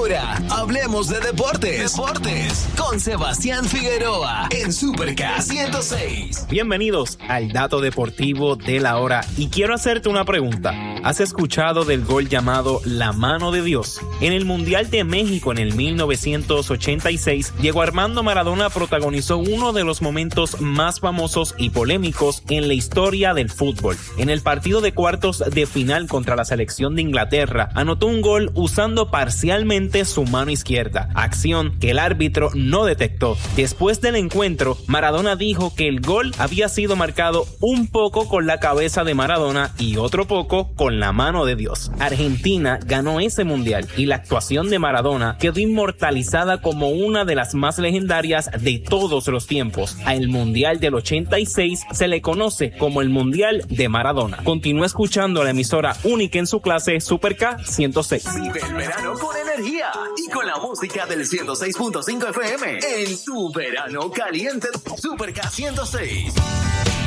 Ahora, hablemos de deportes. Con Sebastián Figueroa en Super K 106. Bienvenidos al Dato Deportivo de la Hora. Y quiero hacerte una pregunta. ¿Has escuchado del gol llamado La Mano de Dios? En el Mundial de México en el 1986, Diego Armando Maradona protagonizó uno de los momentos más famosos y polémicos en la historia del fútbol. En el partido de cuartos de final contra la selección de Inglaterra, anotó un gol usando parcialmente su mano izquierda, acción que el árbitro no detectó. Después del encuentro, Maradona dijo que el gol había sido marcado un poco con la cabeza de Maradona y otro poco con la mano de Dios. Argentina ganó ese mundial y la actuación de Maradona quedó inmortalizada como una de las más legendarias de todos los tiempos. Al mundial del 86 se le conoce como el Mundial de Maradona. Continúa escuchando la emisora única en su clase, Super K 106. Vive el verano con energía y con la música del 106.5 FM en tu verano caliente. Super K 106.